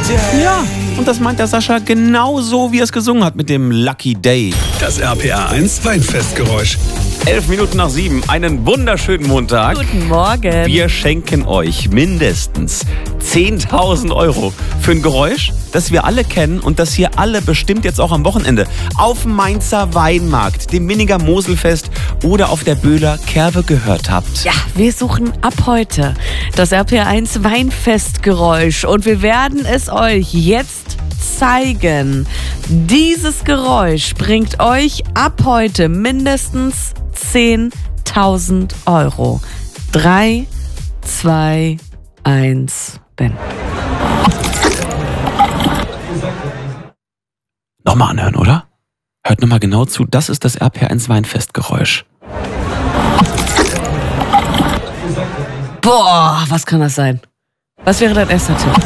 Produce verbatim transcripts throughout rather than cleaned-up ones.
Day. Ja, und das meint der Sascha genauso, wie er es gesungen hat mit dem Lucky Day. Das R P R eins Weinfestgeräusch. Elf Minuten nach sieben, einen wunderschönen Montag. Guten Morgen. Wir schenken euch mindestens zehntausend Euro für ein Geräusch, das wir alle kennen und das ihr alle bestimmt jetzt auch am Wochenende auf dem Mainzer Weinmarkt, dem Minninger Moselfest oder auf der Böhler Kerwe gehört habt. Ja, wir suchen ab heute das R P R eins Weinfestgeräusch und wir werden es euch jetzt zeigen. Dieses Geräusch bringt euch ab heute mindestens zehntausend Euro. Drei, zwei, eins, Ben. Nochmal anhören, oder? Hört nochmal genau zu, das ist das R P R eins Weinfestgeräusch. Boah, was kann das sein? Was wäre dein erster Tipp?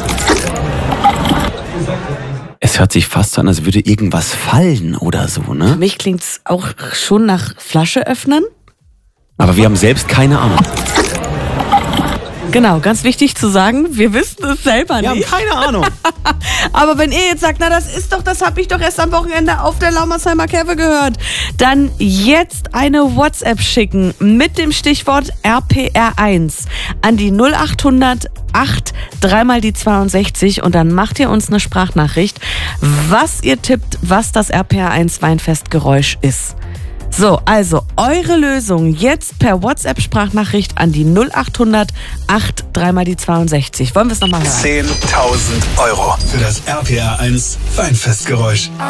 Es hört sich fast so an, als würde irgendwas fallen oder so, Für ne? mich klingt es auch schon nach Flasche öffnen. Aber wir haben selbst keine Ahnung. Genau, ganz wichtig zu sagen, wir wissen es selber Wir haben nicht. keine Ahnung. Aber wenn ihr jetzt sagt, na das ist doch, das habe ich doch erst am Wochenende auf der Laumersheimer Kerwe gehört, dann jetzt eine WhatsApp schicken mit dem Stichwort R P R eins an die null acht hundert acht dreimal die zweiundsechzig und dann macht ihr uns eine Sprachnachricht, was ihr tippt, was das R P R eins Weinfestgeräusch ist. So, also eure Lösung jetzt per WhatsApp-Sprachnachricht an die null acht hundert acht dreimal die zweiundsechzig. Wollen wir es nochmal hören? zehntausend Euro für das R P R eins Weinfestgeräusch.